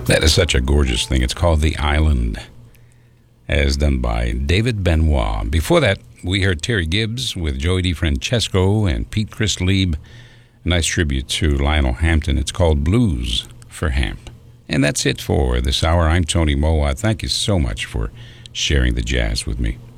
That is such a gorgeous thing. It's called The Island, as done by David Benoit. Before that, we heard Terry Gibbs with Joey DeFrancesco and Pete Chris Lieb. A nice tribute to Lionel Hampton. It's called Blues for Hamp. And that's it for this hour. I'm Tony Moa. Thank you so much for sharing the jazz with me.